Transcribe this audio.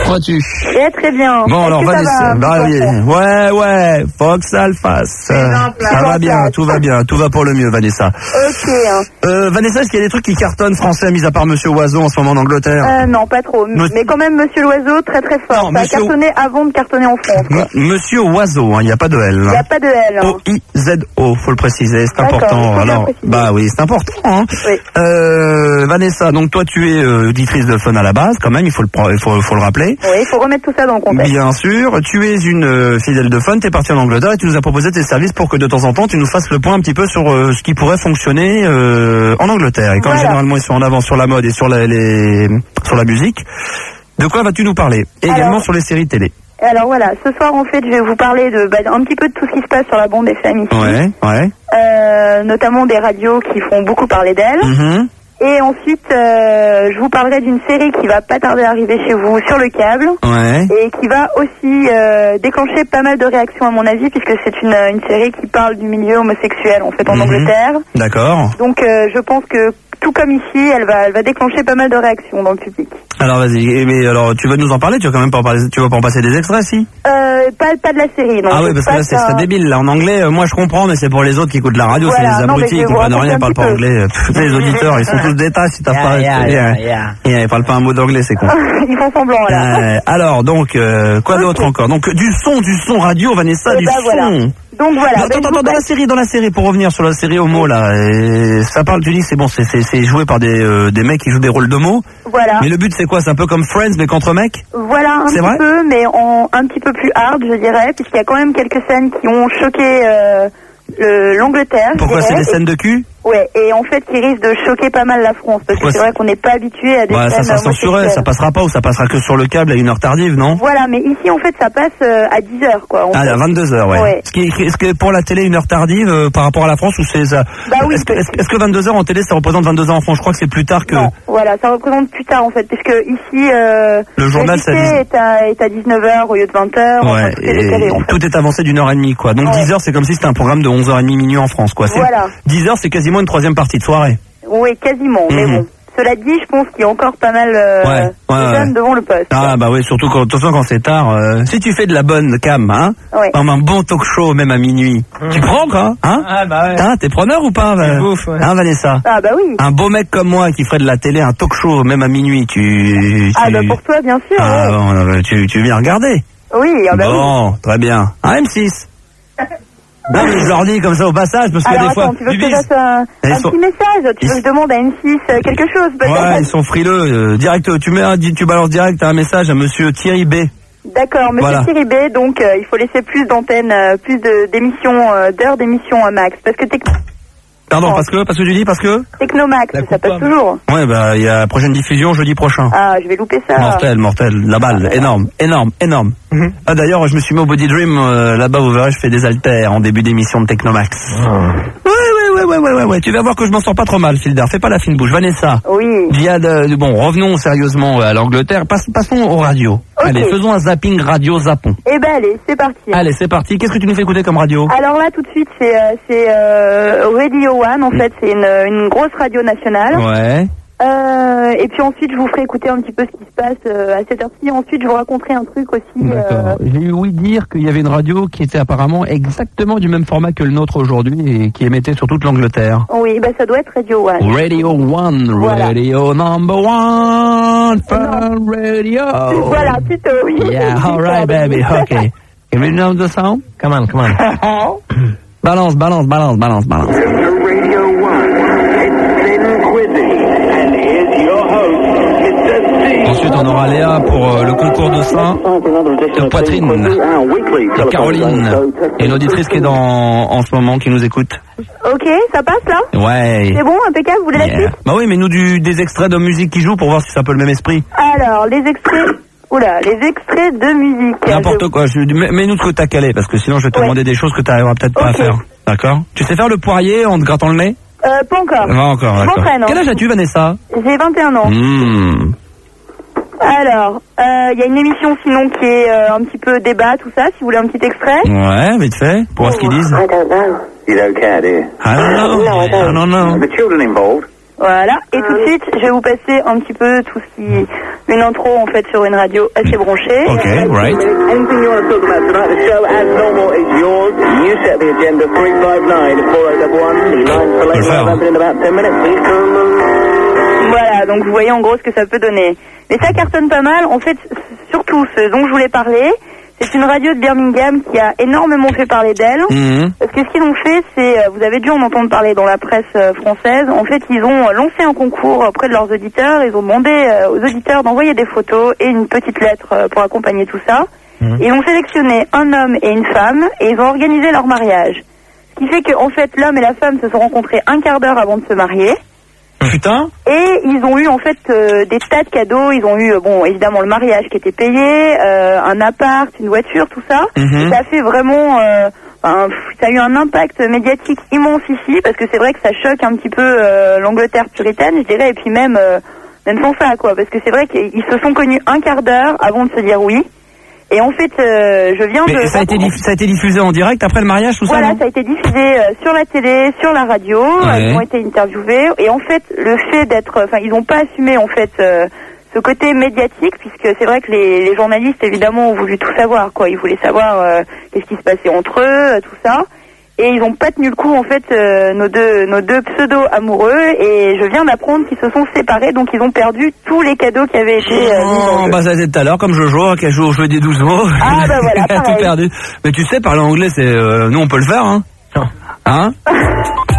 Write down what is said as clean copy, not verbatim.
Comment vas-tu? Très bien. Bon, alors, Vanessa. Ouais, faut que ça le fasse. Ça va bien, tout va bien. Tout va pour le mieux, Vanessa. Ok. Vanessa, est-ce qu'il y a des trucs qui cartonnent français, mis à part Monsieur Oiseau en ce moment en Angleterre? Non, pas trop. Mais quand même, Monsieur l'Oiseau, très très fort. Non, ça a cartonné avant de cartonner en France. Quoi. Monsieur Oiseau, il n'y a pas de L. Il n'y a pas de L. O-I-Z-O, faut le préciser, c'est important. Alors, bah oui, c'est important. Hein. Oui. Vanessa, donc toi tu es auditrice de Fun à la base, quand même, il faut le rappeler. Oui, il faut remettre tout ça dans le contexte. Bien sûr, tu es une fidèle de Fun, tu es partie en Angleterre et tu nous as proposé tes services pour que de temps en temps tu nous fasses le point un petit peu sur ce qui pourrait fonctionner en Angleterre. Et comme généralement ils sont en avance sur la mode et sur la musique, de quoi vas-tu nous parler? Et également sur les séries télé. Alors voilà, ce soir en fait je vais vous parler un petit peu de tout ce qui se passe sur la bande FM ici. Ouais. Notamment des radios qui font beaucoup parler d'elles. Mm-hmm. Et ensuite, je vous parlerai d'une série qui va pas tarder à arriver chez vous sur le câble. Ouais. Et qui va aussi déclencher pas mal de réactions à mon avis, puisque c'est une série qui parle du milieu homosexuel en fait en Angleterre. D'accord. Donc je pense que tout comme ici, elle va déclencher pas mal de réactions dans le public. Alors vas-y, mais alors tu vas nous en parler, tu vas quand même pas en parler, tu vas pas en passer des extraits, si? Pas de la série, non. Ah oui, parce que là c'est très débile, là en anglais, moi je comprends, mais c'est pour les autres qui écoutent la radio, voilà, c'est les abrutis, ils comprennent rien, ils parlent pas anglais. Les auditeurs, ils sont tous des tas, si t'as pas... Ils parlent pas un mot d'anglais, c'est con. Ils font semblant, là. Alors, donc, quoi d'autre encore? Donc, du son radio, Vanessa, du son. Voilà. Donc voilà. Attends, dans la série, pour revenir sur la série homo, là, ça parle, tu dis, c'est bon, c'est joué par des mecs qui jouent des rôles d'homo. Voilà. Mais le but, c'est quoi? C'est un peu comme Friends, mais qu'entre mecs? Voilà, un petit peu, mais un petit peu plus hard, je dirais, puisqu'il y a quand même quelques scènes qui ont choqué l'Angleterre. Pourquoi c'est des scènes de cul? Ouais, et en fait, qui risque de choquer pas mal la France, parce que c'est vrai qu'on n'est pas habitué à des scènes ça sera censuré, ça passera pas, ou ça passera que sur le câble à une heure tardive, non? Voilà, mais ici, en fait, ça passe à 10h, quoi. À 22h, ouais. Est-ce que pour la télé, une heure tardive, par rapport à la France, ou c'est ça? Bah oui. Est-ce que 22h en télé, ça représente 22h en France? Je crois que c'est plus tard que... Non, voilà, ça représente plus tard, en fait, puisque ici, le journal, est à 19h au lieu de 20h. Ouais, décalé, en fait. Tout est avancé d'une heure et demie, quoi. Donc 10h, c'est comme si c'était un programme de 11h30 minuit en France, quoi. Voilà. 10h, c'est quasiment une troisième partie de soirée. Oui, quasiment, mais bon. Cela dit, je pense qu'il y a encore pas mal de jeunes devant le poste. Ah bah oui, surtout quand c'est tard. Si tu fais de la bonne cam, comme un bon talk show même à minuit, tu prends quoi, hein? Ah bah ouais. T'es preneur ou pas, Vanessa? Ah bah oui. Un beau mec comme moi qui ferait de la télé, un talk show même à minuit, Ah bah pour toi bien sûr. Ah bon, tu viens regarder. Oui, ah bah bon, très bien. Un M6. Non, mais je leur dis comme ça au passage, parce que des fois... tu veux que je fasse un petit message? Tu veux que je demande à M6 quelque chose, peut-être? Ouais, ils sont frileux. Direct, tu balances direct un message à monsieur Thierry B. D'accord, monsieur Thierry B, donc il faut laisser plus d'antennes, plus d'émissions, d'heures d'émissions max, parce que Pardon, parce que tu dis, parce que Technomax, ça passe toujours. Ouais, bah, il y a la prochaine diffusion jeudi prochain. Ah, je vais louper ça. Mortel, la balle, énorme. Ah, d'ailleurs, je me suis mis au Body Dream, là-bas, vous verrez, je fais des haltères en début d'émission de Technomax. Ouais, tu vas voir que je m'en sors pas trop mal, Fildar. Fais pas la fine bouche. Vanessa. Oui. Bon, revenons sérieusement à l'Angleterre. Passons aux radios. Okay. Allez, faisons un zapping radio zappon. Eh ben, allez, c'est parti. Allez, c'est parti. Qu'est-ce que tu nous fais écouter comme radio? Alors là, tout de suite, c'est Radio One, en fait. C'est une grosse radio nationale. Ouais. Et puis ensuite, je vous ferai écouter un petit peu ce qui se passe à cette heure-ci. Ensuite, je vous raconterai un truc aussi. D'accord. J'ai ouï dire qu'il y avait une radio qui était apparemment exactement du même format que le nôtre aujourd'hui et qui émettait sur toute l'Angleterre. Oui, bah ça doit être Radio One. Radio One, voilà. Radio number one, fun radio. Voilà, plutôt, oui. Yeah, all right, baby, okay. Can we know the song? Come on. Balance. Radio One. Ensuite, on aura Léa pour le concours de sein, de poitrine, de Caroline, et l'auditrice qui est en ce moment, qui nous écoute. Ok, ça passe là? Ouais. C'est bon, impeccable, vous voulez la suite? Bah oui, mais nous des extraits de musique qui jouent pour voir si c'est un peu le même esprit. Alors, les extraits de musique. N'importe quoi, mets-nous ce que t'as calé, parce que sinon je vais te demander des choses que t'arriveras peut-être pas à faire. D'accord? Tu sais faire le poirier en te grattant le nez? Pas encore. Pas encore, d'accord. Quel âge as-tu, Vanessa? J'ai 21 ans. Alors, il y a une émission sinon qui est un petit peu débat, tout ça, si vous voulez un petit extrait. Ouais, vite fait, pour voir ce qu'ils disent. I don't know. You don't care, do you? I don't know. The children involved Voilà, et tout de suite, je vais vous passer un petit peu tout ce qui... une intro, en fait, sur une radio assez branchée. Ok, right. Anything you want to talk about tonight, the show, as normal, is yours. You set the agenda, 359-4011, in about 10 minutes. Voilà, donc vous voyez en gros ce que ça peut donner. Mais ça cartonne pas mal, en fait, surtout ce dont je voulais parler... C'est une radio de Birmingham qui a énormément fait parler d'elle. Parce que ce qu'ils ont fait, c'est, vous avez dû en entendre parler dans la presse française, en fait, ils ont lancé un concours auprès de leurs auditeurs. Ils ont demandé aux auditeurs d'envoyer des photos et une petite lettre pour accompagner tout ça. Ils ont sélectionné un homme et une femme et ils ont organisé leur mariage. Ce qui fait que, en fait, l'homme et la femme se sont rencontrés un quart d'heure avant de se marier. Putain. Et ils ont eu en fait des tas de cadeaux. Ils ont eu bon évidemment le mariage qui était payé, un appart, une voiture, tout ça. Et ça a fait vraiment, ça a eu un impact médiatique immense ici parce que c'est vrai que ça choque un petit peu l'Angleterre puritaine, je dirais, et puis même sans ça quoi, parce que c'est vrai qu'ils se sont connus un quart d'heure avant de se dire oui. Et en fait, je viens de... Ça a été diffusé en direct après le mariage, tout ça? Voilà, ça a été diffusé sur la télé, sur la radio, ils ont été interviewés. Et en fait, le fait d'être... Enfin, ils n'ont pas assumé, en fait, ce côté médiatique, puisque c'est vrai que les journalistes, évidemment, ont voulu tout savoir, quoi. Ils voulaient savoir qu'est-ce qui se passait entre eux, tout ça. Et ils n'ont pas tenu le coup, en fait, nos deux pseudo-amoureux. Et je viens d'apprendre qu'ils se sont séparés, donc ils ont perdu tous les cadeaux qui avaient été mis dans le jeu. Ça c'est tout à l'heure, comme Jojo, qui a joué au jeu des 12 mots. Ah, bah voilà, il a tout perdu. Mais tu sais, parler anglais, c'est... nous, on peut le faire, hein. Hein